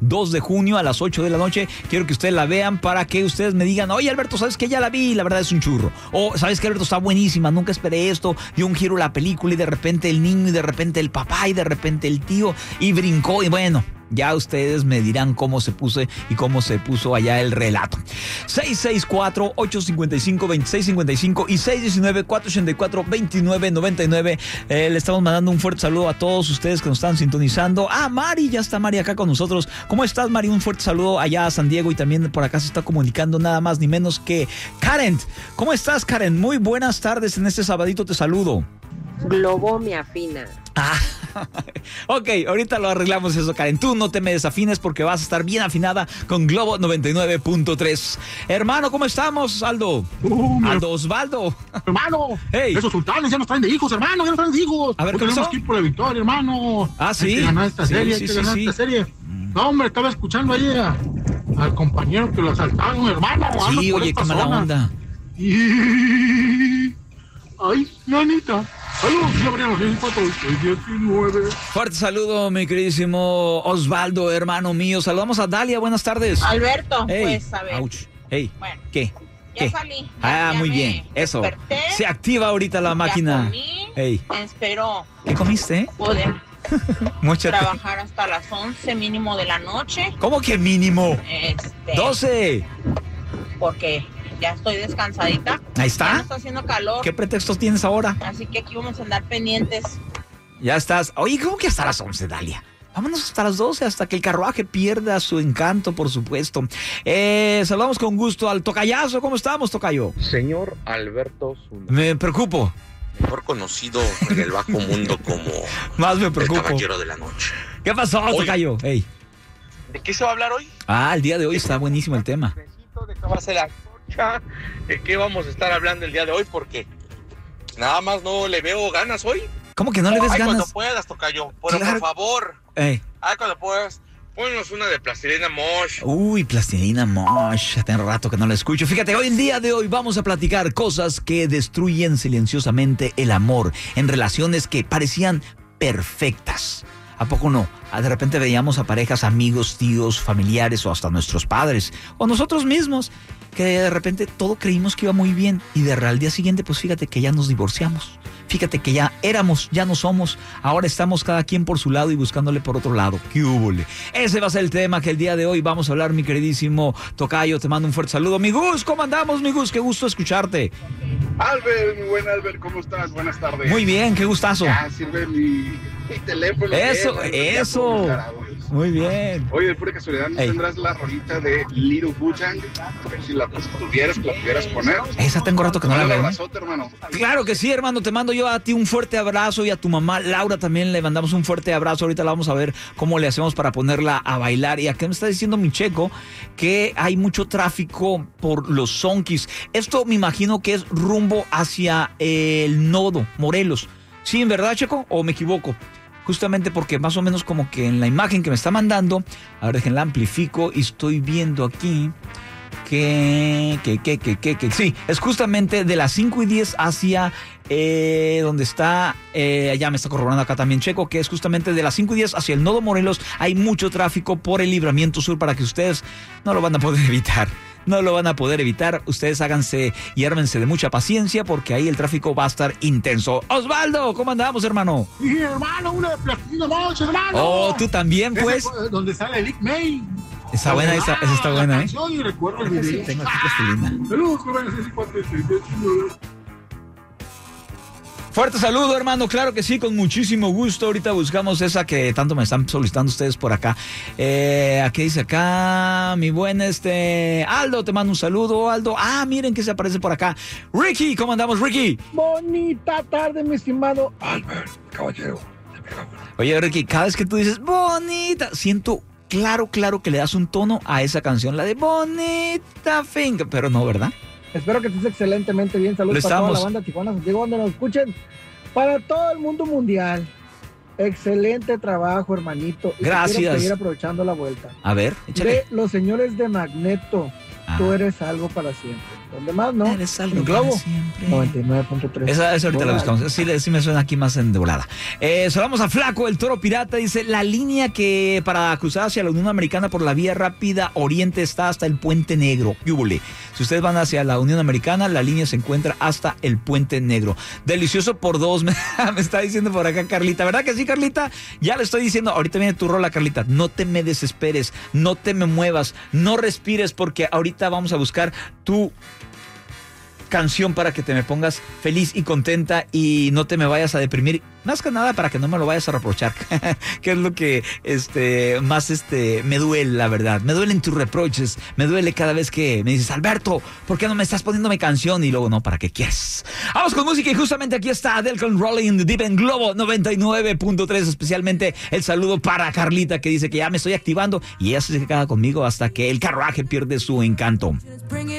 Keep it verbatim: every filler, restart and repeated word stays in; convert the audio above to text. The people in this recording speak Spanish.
dos de junio a las ocho de la noche. Quiero que ustedes la vean para que ustedes me digan, oye, Alberto, ¿sabes qué? Ya la vi, la verdad es un churro. O, ¿sabes qué, Alberto? Está buenísima, nunca esperé esto. Dio un giro la película y de repente el niño y de repente el papá y de repente el tío y brincó y bueno... Ya ustedes me dirán cómo se puso y cómo se puso allá el relato. seis seis cuatro, ocho cinco cinco, dos seis cinco cinco y seis uno nueve, cuatro ocho cuatro, dos nueve nueve nueve. Eh, le estamos mandando un fuerte saludo a todos ustedes que nos están sintonizando. Ah, Mari, ya está Mari acá con nosotros. ¿Cómo estás, Mari? Un fuerte saludo allá a San Diego y también por acá se está comunicando nada más ni menos que Karen. ¿Cómo estás, Karen? Muy buenas tardes en este sabadito, te saludo. Globo me afina. Ah, ok, ahorita lo arreglamos eso, Karen. Tú no te me desafines porque vas a estar bien afinada con Globo noventa y nueve punto tres. Hermano, ¿cómo estamos, Aldo? Uh, Aldo Osvaldo. Hermano, hey. Esos sultanes ya nos traen de hijos, hermano, ya nos traen de hijos. A ver, ¿qué tenemos pasó? que ir por la victoria, hermano. Ah, sí. Hay que ganar esta sí, serie, sí, hay que sí, ganar sí. esta serie. No, hombre, estaba escuchando ahí a, al compañero que lo asaltaron, hermano. Sí, oye, qué mala onda. Y... Ay, nanita. Saludos, ya abrieron los cuatro diecinueve. Fuerte saludo, mi queridísimo Osvaldo, hermano mío. Saludamos a Dalia, buenas tardes. Alberto, hey. pues a ver. Ouch. Hey. Bueno, ¿Qué? ya ¿Qué? salí. Ya, Ah, ya muy me bien, eso. desperté, Se activa ahorita la máquina. Ya comí, hey. espero ¿Qué comiste? poder Mucha trabajar hasta las once mínimo de la noche. ¿Cómo que mínimo? Este, doce. Porque ya estoy descansadita. Ahí está. Ya no está haciendo calor. ¿Qué pretextos tienes ahora? Así que aquí vamos a andar pendientes. Ya estás. Oye, ¿cómo que hasta las once, Dalia? Vámonos hasta las doce, hasta que el carruaje pierda su encanto, por supuesto. Eh, saludamos con gusto al tocayazo. ¿Cómo estamos, tocayo? Señor Alberto Zuna. Me preocupo. Mejor conocido en el bajo mundo como Más me el preocupo. caballero de la noche. ¿Qué pasó, Oye. tocayo? Hey. ¿De qué se va a hablar hoy? Ah, el día de hoy está buenísimo el tema. De acabarse la concha. ¿De qué vamos a estar hablando el día de hoy? Porque nada más no le veo ganas hoy. ¿Cómo que no le ves Ay, ganas? cuando puedas, tocayo. Pero Claro. por favor. Hey. Ay, cuando puedas. Ponnos una de plastilina Mosh. Uy, plastilina Mosh, hace rato que no la escucho. Fíjate, hoy el día de hoy vamos a platicar cosas que destruyen silenciosamente el amor en relaciones que parecían perfectas. ¿A poco no? De repente veíamos a parejas, amigos, tíos, familiares o hasta nuestros padres o nosotros mismos que de repente todo creímos que iba muy bien y de al día siguiente pues fíjate que ya nos divorciamos. Fíjate que ya éramos, ya no somos, ahora estamos cada quien por su lado y buscándole por otro lado. ¡Qué húbole! Ese va a ser el tema que el día de hoy vamos a hablar, mi queridísimo tocayo. Te mando un fuerte saludo. Mi Gus, ¿cómo andamos, mi Gus? Qué gusto escucharte. Albert, muy buen Albert, ¿cómo estás? Buenas tardes. Muy bien, qué gustazo. Ya sirve mi, mi teléfono. Eso, bien, eso. Muy bien. Oye, de pura casualidad, ¿no Ey. tendrás la rolita de Little Wu-Tang? A ver si la pues, tuvieras, que la pudieras poner. Esa tengo rato que no la Un veo. ¿eh? abrazote, hermano. Claro que sí, hermano. Te mando yo a ti un fuerte abrazo y a tu mamá Laura también le mandamos un fuerte abrazo. Ahorita la vamos a ver cómo le hacemos para ponerla a bailar. Y acá me está diciendo mi checo que hay mucho tráfico por los zonkis. Esto me imagino que es rumbo hacia el nodo, Morelos. ¿Sí, en verdad, Checo? ¿O me equivoco? Justamente porque más o menos como que en la imagen que me está mandando, a ver, déjenla amplifico y estoy viendo aquí que, que, que, que, que, que, sí, es justamente de las cinco y diez hacia eh, donde está, eh, allá me está corroborando acá también Checo, que es justamente de las cinco y diez hacia el nodo Morelos. Hay mucho tráfico por el Libramiento Sur para que ustedes no lo van a poder evitar. No lo van a poder evitar. Ustedes háganse y ármense de mucha paciencia porque ahí el tráfico va a estar intenso. Osvaldo, ¿cómo andamos, hermano? Sí, hermano, una de plastilina Mosh, hermano. Oh, tú también, pues. Ese, donde sale Lick May. Está buena, esa, esa está buena, ¿eh? Y recuerdo el Sí, video. tengo aquí plastilina. Saludos, jóvenes, seis cuatro diecinueve. Fuerte saludo, hermano, claro que sí, con muchísimo gusto. Ahorita buscamos esa que tanto me están solicitando ustedes por acá. Eh, ¿Qué dice acá? Mi buen este... Aldo, te mando un saludo, Aldo. Ah, miren que se aparece por acá. Ricky, ¿cómo andamos, Ricky? Bonita tarde, mi estimado Albert, caballero. Oye, Ricky, cada vez que tú dices bonita, siento claro, claro que le das un tono a esa canción, la de bonita finca, pero no, ¿verdad? Espero que estés excelentemente bien. Saludos Lo para toda estamos. la banda Tijuana, Santiago, donde nos escuchen. Para todo el mundo mundial. Excelente trabajo, hermanito. Y te Gracias. quiero pedir, aprovechando la vuelta. A ver, échale. De los señores de Magneto, Ah. tú eres algo para siempre. ¿Dónde más, no? Eres algo ¿En Globo? para siempre. noventa y nueve punto tres. Esa, esa ahorita la Volada. buscamos. Sí, sí me suena aquí más en de volada. Eh, saludamos a Flaco, el toro pirata. Dice, la línea que para cruzar hacia la Unión Americana por la vía rápida Oriente está hasta el Puente Negro. ¡Yúbole! Si ustedes van hacia la Unión Americana, la línea se encuentra hasta el Puente Negro. Delicioso por dos, me, me está diciendo por acá Carlita. ¿Verdad que sí, Carlita? Ya le estoy diciendo, ahorita viene tu rola, Carlita. No te me desesperes, no te me muevas, no respires, porque ahorita vamos a buscar tu canción para que te me pongas feliz y contenta y no te me vayas a deprimir, más que nada para que no me lo vayas a reprochar, que es lo que este más este me duele, la verdad. Me duelen tus reproches, me duele cada vez que me dices, Alberto, ¿por qué no me estás poniendo mi canción? Y luego, no, ¿para qué quieres? Vamos con música y justamente aquí está Adele con Rolling in the Deep en Globo noventa y nueve punto tres, especialmente el saludo para Carlita, que dice que ya me estoy activando y ella se queda conmigo hasta que el carruaje pierde su encanto.